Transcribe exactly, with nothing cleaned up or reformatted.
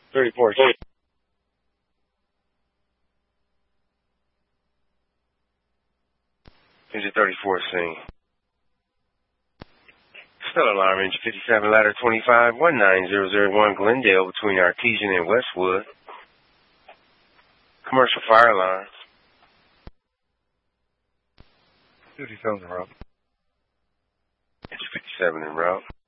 thirty-four. Engine thirty-four scene. Stellar Alarm, engine fifty-seven, ladder twenty-five, one nine zero zero one Glendale between Artesian and Westwood. Commercial fire alarm. fifty-seven en route. Engine fifty-seven en route.